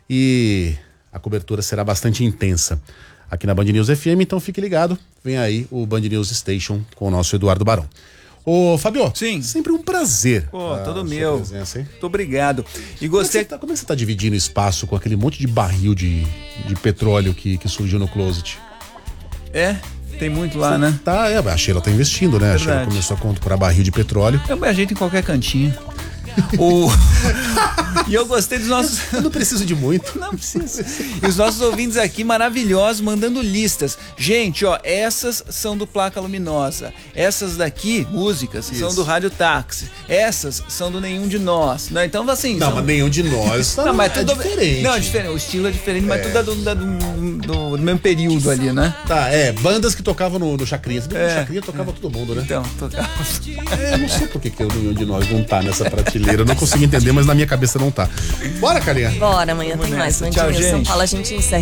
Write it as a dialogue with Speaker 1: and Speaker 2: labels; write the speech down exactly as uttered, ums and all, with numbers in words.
Speaker 1: e a cobertura será bastante intensa aqui na Band News F M, então fique ligado, vem aí o Band News Station com o nosso Eduardo Barão. Ô, Fabio,
Speaker 2: sim,
Speaker 1: sempre um prazer.
Speaker 2: Pô, todo meu.
Speaker 1: Presença, hein?
Speaker 2: Muito obrigado. E gostei.
Speaker 1: Como é, que tá, como é que você tá dividindo espaço com aquele monte de barril de, de petróleo que, que surgiu no closet?
Speaker 2: É, tem muito lá, né?
Speaker 1: Tá, é, a Sheila tá investindo, né?
Speaker 2: Verdade.
Speaker 1: A Sheila começou a comprar barril de petróleo.
Speaker 2: Eu me ajeito em qualquer cantinho. O... E eu gostei dos nossos...
Speaker 1: Eu não preciso de muito.
Speaker 2: Não precisa. E os nossos ouvintes aqui maravilhosos, mandando listas. Gente, ó, essas são do Placa Luminosa. Essas daqui, músicas, Isso. são do Rádio Táxi. Essas são do Nenhum de Nós. Não, então, assim...
Speaker 1: Não,
Speaker 2: são...
Speaker 1: mas Nenhum de Nós tá,
Speaker 2: não, mas
Speaker 1: é
Speaker 2: tudo...
Speaker 1: diferente.
Speaker 2: Não, é diferente. O estilo é diferente, mas é. tudo é do, do, do, do mesmo período ali, né?
Speaker 1: Tá, é. Bandas que tocavam no, no Chacrinha. É, no Chacrinha tocava
Speaker 2: é.
Speaker 1: todo mundo, né?
Speaker 2: Então, tocava.
Speaker 1: É, eu não sei por que, que o Nenhum de Nós não tá nessa prateleira. Eu não consigo entender, mas na minha cabeça não tá. Bora, Carinha.
Speaker 3: Bora, amanhã Vamos tem nessa. mais.
Speaker 2: Tchau, gente.
Speaker 3: São Paulo, a gente encerra.